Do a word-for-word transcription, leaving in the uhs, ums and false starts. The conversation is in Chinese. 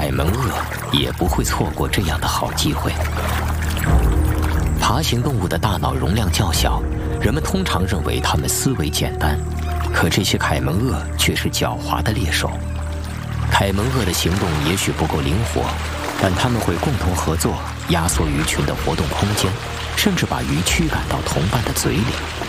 凯门鳄也不会错过这样的好机会。爬行动物的大脑容量较小，人们通常认为它们思维简单，可这些凯门鳄却是狡猾的猎手。凯门鳄的行动也许不够灵活，但它们会共同合作，压缩鱼群的活动空间，甚至把鱼驱赶到同伴的嘴里。